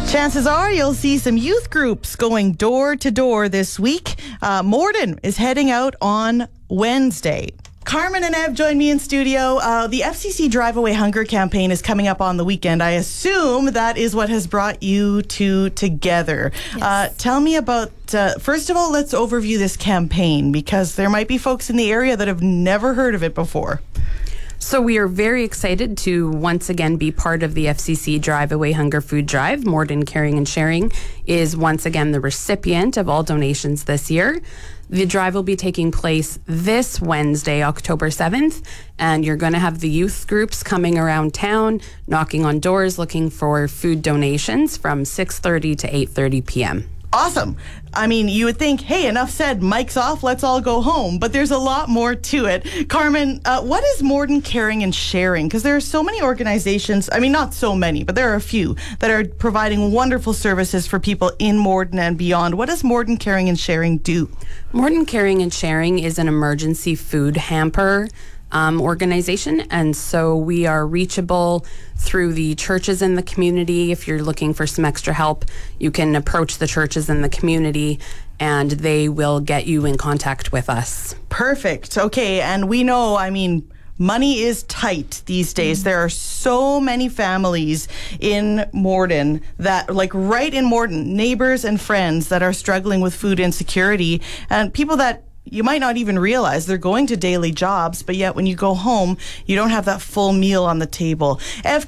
Chances are you'll see some youth groups going door to door this week. Morden is heading out on Wednesday. Carmen and Ev join me in studio. The FCC Drive Away Hunger campaign is coming up on the weekend. I assume that is what has brought you two together. Yes. Tell me about, first of all, let's overview this campaign because there might be folks in the area that have never heard of it before. So we are very excited to once again be part of the FCC Drive Away Hunger Food Drive. Morden Caring and Sharing is once again the recipient of all donations this year. The drive will be taking place this Wednesday, October 7th, and you're going to have the youth groups coming around town, knocking on doors, looking for food donations from 6:30 to 8:30 p.m. Awesome. I mean, you would think, hey, enough said, mic's off, let's all go home. But there's a lot more to it. Carmen, what is Morden Caring and Sharing? Because there are so many organizations, I mean, not so many, but there are a few that are providing wonderful services for people in Morden and beyond. What does Morden Caring and Sharing do? Morden Caring and Sharing is an emergency food hamper organization, and so we are reachable through the churches in the community. If you're looking for some extra help, you can approach the churches in the community and they will get you in contact with us. Perfect. Okay, and we know, I mean, money is tight these days. There are so many families in Morden that, like right in Morden, neighbors and friends that are struggling with food insecurity, and people that you might not even realize they're going to daily jobs, but yet when you go home, you don't have that full meal on the table. Ev,